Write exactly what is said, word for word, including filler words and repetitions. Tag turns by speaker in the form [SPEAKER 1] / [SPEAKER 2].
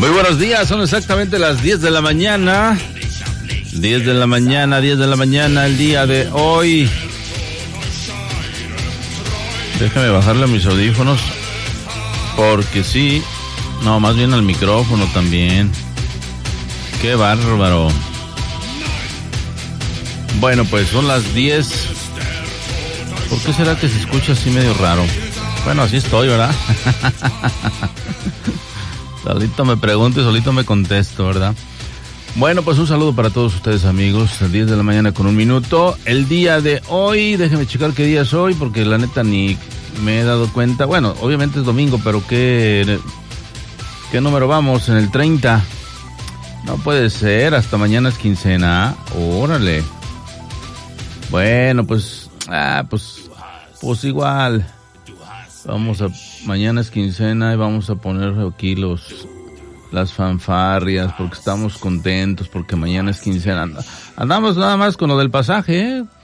[SPEAKER 1] Muy buenos días, son exactamente las diez de la mañana. diez de la mañana, diez de la mañana el día de hoy. Déjame bajarle a mis audífonos, porque sí, no, más bien al micrófono también. Qué bárbaro. Bueno, pues son las diez. ¿Por qué será que se escucha así medio raro? Bueno, así estoy, ¿verdad? Solito me pregunto y solito me contesto, ¿verdad? Bueno, pues un saludo para todos ustedes, amigos. diez de la mañana con un minuto. El día de hoy, déjenme checar qué día es hoy, porque la neta ni me he dado cuenta. Bueno, obviamente es domingo, pero ¿qué, qué número vamos? En el treinta. No puede ser, hasta mañana es quincena. Órale. Bueno, pues, ah, pues, pues igual. Vamos a, mañana es quincena y vamos a poner aquí los, las fanfarrias, porque estamos contentos, porque mañana es quincena. Andamos nada más con lo del pasaje, ¿eh?